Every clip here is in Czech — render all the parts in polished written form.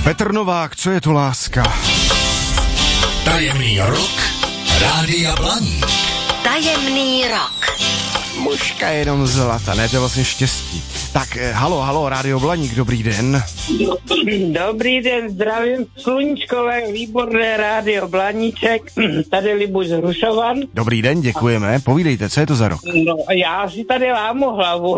Petr Novák, co je to láska? Tajemný rok Rádia Blaník. Tajemný rok. Mužka jenom zlata, ne, to je vlastně štěstí. Tak, halo, Rádio Blaník, dobrý den. Dobrý den, zdravím sluníčkové, výborné Rádio Blaníček, tady Libuš Hrušovan. Dobrý den, děkujeme, povídejte, co je to za rok? No, já si tady lámu hlavu,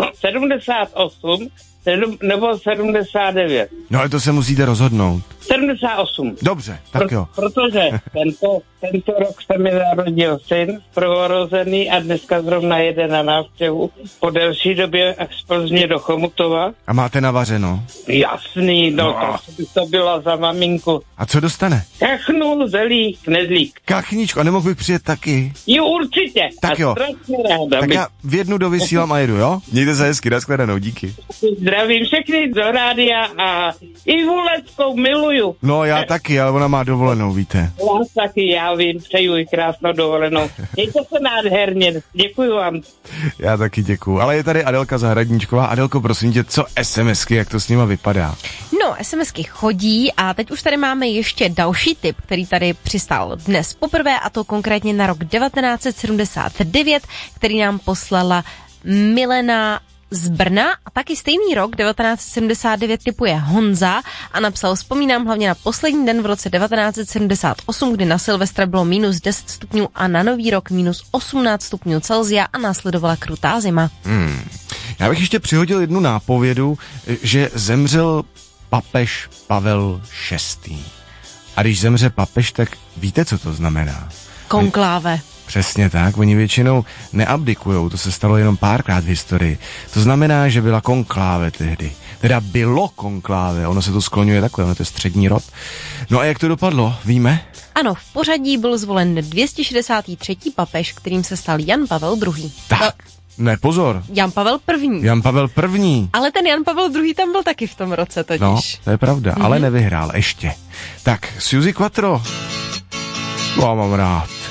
78 nebo 79. No ale to se musíte rozhodnout. 78. Dobře, tak jo. Protože tento rok se mi narodil syn, prvorozený a dneska zrovna jede na návštěvu po delší době z Plzně do Chomutova. A máte navařeno? Jasný, no. To bylo za maminku. A co dostane? Kachnu, zelík, nezlík. Kachničko, a nemohl bych přijet taky? Jo, určitě. Tak jo. Tak já v jednu dovysílám a jedu, jo? Mějte se hezky, nashledanou, díky. Zdravím všechny do rádia a i Vuleckou miluju. No já taky, ale ona má dovolenou, víte. Vás taky, já vím, přeju i krásnou dovolenou. Mějte se nádherně, děkuju vám. Já taky děkuju, ale je tady Adelka Zahradníčková. Adelko, prosím tě, co SMSky, jak to s nima vypadá? No, SMSky chodí a teď už tady máme ještě další tip, který tady přistál dnes poprvé, a to konkrétně na rok 1979, který nám poslala Milena z Brna, a taky stejný rok 1979 typuje Honza a napsal: vzpomínám hlavně na poslední den v roce 1978, kdy na Silvestra bylo minus 10 stupňů a na Nový rok minus 18 stupňů Celsia a následovala krutá zima. Já bych ještě přihodil jednu nápovědu, že zemřel papež Pavel VI. A když zemře papež, tak víte, co to znamená? Konkláve. Přesně tak, oni většinou neabdikujou, to se stalo jenom párkrát v historii. To znamená, že byla konkláve tehdy. Teda bylo konkláve, ono se to skloňuje takhle, ono to je střední rod. No a jak to dopadlo, víme? Ano, v pořadí byl zvolen 263. papež, kterým se stal Jan Pavel II. Tak, ne, pozor. Jan Pavel I. Jan Pavel I. Ale ten Jan Pavel II tam byl taky v tom roce totiž. No, to je pravda, ale nevyhrál ještě. Tak, Suzy Quattro. Já mám rád.